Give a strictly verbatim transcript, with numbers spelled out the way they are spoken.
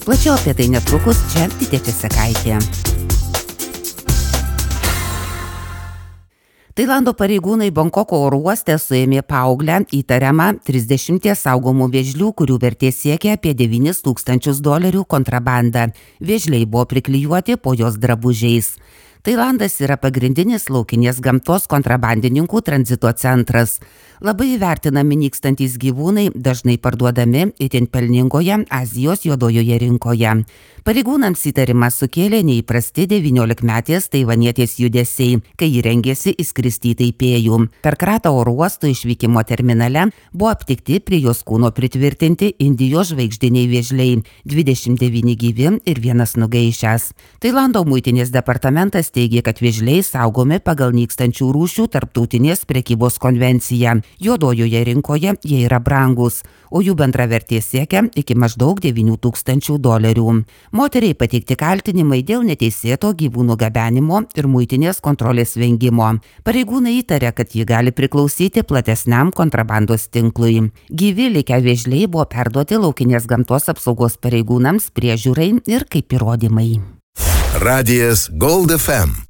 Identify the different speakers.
Speaker 1: Plačiau apie tai netrukus, čia Titė Česakaitė. Tailando pareigūnai Bankoko oro uoste suėmė paauglę įtariamą trisdešimties saugomų vėžlių, kurių vertė siekia apie devynis tūkstančius dolerių kontrabandą. Vėžliai buvo priklijuoti po jos drabužiais. Tailandas yra pagrindinis laukinės gamtos kontrabandininkų tranzito centras. Labai įvertinami nykstantys gyvūnai dažnai parduodami itin pelningoje Azijos juodojoje rinkoje. Pareigūnams įtarimas sukėlė neįprasti devyniolikmetės taivanietės judesiai, kai ji rengėsi įskristi į Taipėjų. Per kratą oro uosto išvykimo terminale buvo aptikti prie jos kūno pritvirtinti Indijos žvaigždiniai vėžliai, dvidešimt devyni gyvi ir vienas nugaišęs. Tailando muitinės departamentas teigė, kad vėžliai saugomi pagal nykstančių rūšių tarptautinės prekybos konvenciją. Juodojoje rinkoje jie yra brangus, o jų bendra vertė siekia iki maždaug devynių tūkstančių dolerių. Moteriai pateikti kaltinimai dėl neteisėto gyvūnų gabenimo ir muitinės kontrolės vengimo. Pareigūnai įtarė, kad ji gali priklausyti platesniam kontrabandos tinklui. Gyvi likę vėžliai buvo perduoti laukinės gamtos apsaugos pareigūnams priežiūrai ir kaip įrodymai.
Speaker 2: Radijas Gold F M.